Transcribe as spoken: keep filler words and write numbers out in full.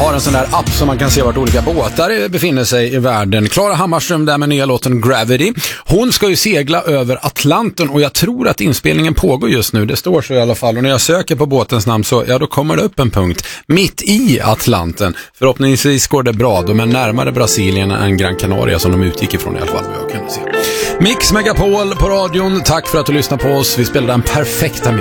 har en sån där app som man kan se vart olika båtar befinner sig i världen. Klara Hammarström där med nya låten Gravity. Hon ska ju segla över Atlanten och jag tror att inspelningen pågår just nu. Det står så i alla fall. Och när jag söker på båtens namn så ja, då kommer det upp en punkt mitt i Atlanten. Förhoppningsvis går det bra. De är närmare Brasilien än Gran Canaria som de utgick ifrån i alla fall. Jag kan se. Mix Megapol på radion. Tack för att du lyssnar på oss. Vi spelar den perfekta mix.